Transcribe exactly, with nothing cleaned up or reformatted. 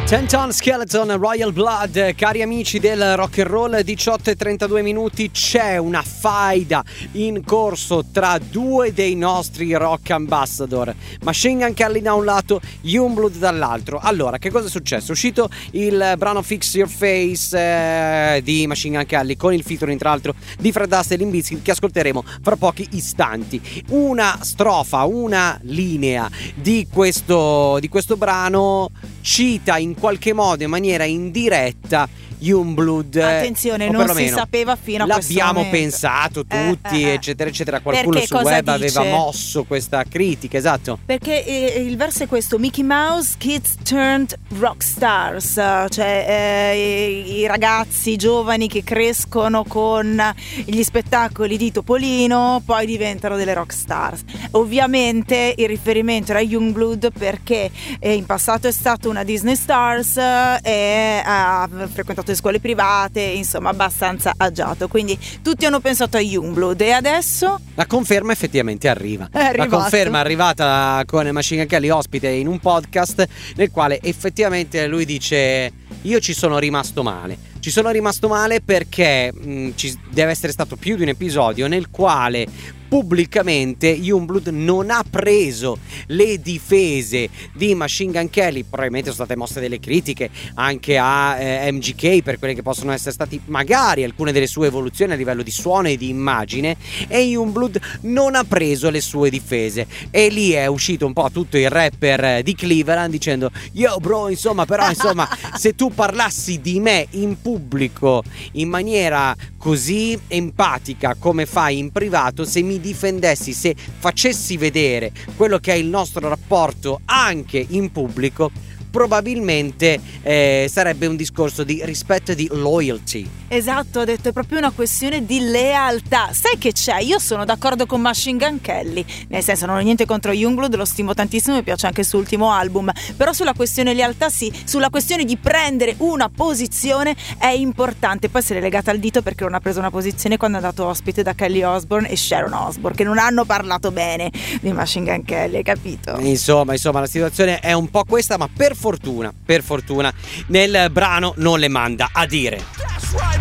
Ten Ton Skeleton, Royal Blood, cari amici del rock and roll, diciotto e trentadue minuti, c'è una faida in corso tra due dei nostri rock ambassador, Machine Gun Kelly da un lato, Youngblood dall'altro. Allora, che cosa è successo? È uscito il brano Fix Your Face eh, di Machine Gun Kelly con il featuring tra l'altro di Fred Astaire e Limp Bizkit, che ascolteremo fra pochi istanti. Una strofa, una linea di questo, di questo brano cita in qualche modo, in maniera indiretta, Youngblood. Attenzione, non si sapeva fino a questo l'abbiamo momento. pensato tutti, eh, eh, eccetera eccetera. Qualcuno Perché sul cosa web dice? aveva mosso questa critica, esatto. Perché eh, il verso è questo: Mickey Mouse kids turned rock stars, cioè eh, i, i ragazzi giovani che crescono con gli spettacoli di Topolino poi diventano delle rock stars. Ovviamente il riferimento era Youngblood perché eh, in passato è stato una Disney Stars eh, e ha frequentato le scuole private, insomma abbastanza agiato, quindi tutti hanno pensato a Youngblood. E adesso la conferma effettivamente arriva. È la conferma è arrivata con Machine Gun Kelly ospite in un podcast nel quale effettivamente lui dice: io ci sono rimasto male ci sono rimasto male perché mh, ci deve essere stato più di un episodio nel quale pubblicamente Youngblood non ha preso le difese di Machine Gun Kelly. Probabilmente sono state mosse delle critiche anche a eh, M G K per quelle che possono essere stati magari alcune delle sue evoluzioni a livello di suono e di immagine, e Youngblood non ha preso le sue difese, e lì è uscito un po' tutto il rapper di Cleveland dicendo: yo bro, insomma, però insomma se tu parlassi di me in pubblico in maniera così empatica come fai in privato, se mi difendessi, se facessi vedere quello che è il nostro rapporto anche in pubblico, probabilmente eh, sarebbe un discorso di rispetto e di loyalty. Esatto, ho detto, è proprio una questione di lealtà. Sai che c'è? Io sono d'accordo con Machine Gun Kelly, nel senso non ho niente contro Youngblood, lo stimo tantissimo, mi piace anche il suo ultimo album, però sulla questione lealtà sì, sulla questione di prendere una posizione è importante. Poi se l'è legata al dito perché non ha preso una posizione quando è andato ospite da Kelly Osbourne e Sharon Osbourne, che non hanno parlato bene di Machine Gun Kelly, hai capito? Insomma, insomma, la situazione è un po' questa, ma per fortuna, per fortuna nel brano non le manda a dire.